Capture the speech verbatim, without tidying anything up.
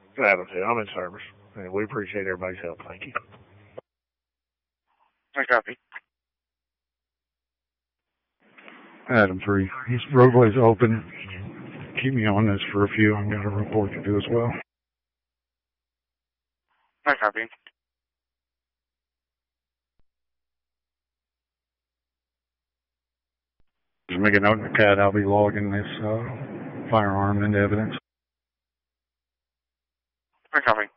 Adam two, I'm in service. And we appreciate everybody's help. Thank you. I copy. Adam three, this roadway's open. Keep me on this for a few. I've got a report to do as well. I copy. Just make a note in the C A D. I'll be logging this uh, firearm into evidence. I copy.